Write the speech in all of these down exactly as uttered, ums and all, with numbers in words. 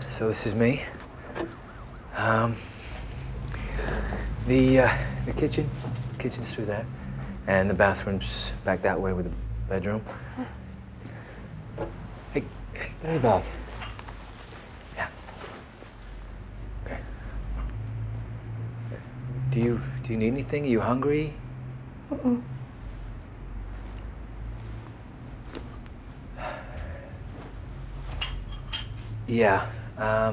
So this is me. Um, the, uh, the kitchen, kitchen's through there. And the bathroom's back that way with the bedroom. Hey, hey, give me a bag. Yeah. Okay. Do you, do you need anything? Are you hungry? Mm-mm. Yeah. Um,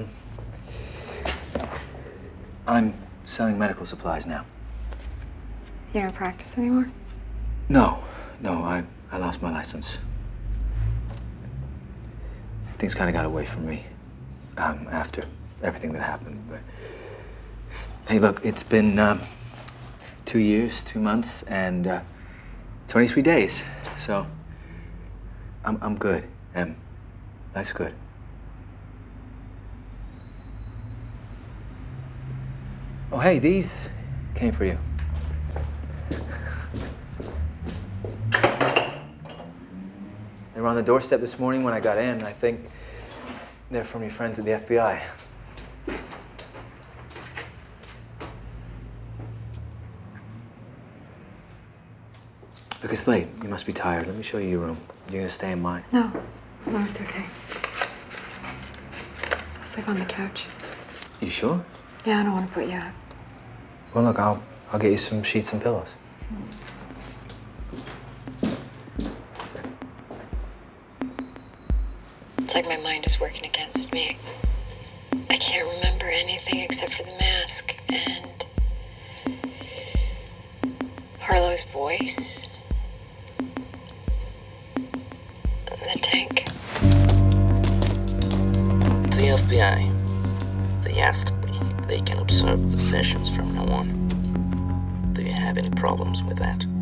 I'm selling medical supplies now. You don't practice anymore? No, no, I, I lost my license. Things kind of got away from me um, after everything that happened. But hey, look, it's been um, two years, two months, and uh, twenty-three days. So I'm I'm good, Em. That's good. Oh, hey, these came for you. They were on the doorstep this morning when I got in. I think they're from your friends at the F B I. Look, it's late. You must be tired. Let me show you your room. You're gonna stay in mine. No. No, it's okay. I'll sleep on the couch. You sure? Yeah, I don't want to put you out. Well, look, I'll, I'll get you some sheets and pillows. It's like my mind is working against me. I can't remember anything except for the mask and Harlow's voice. The tank. The F B I. They asked me if they can observe the sessions from now on. Do you have any problems with that?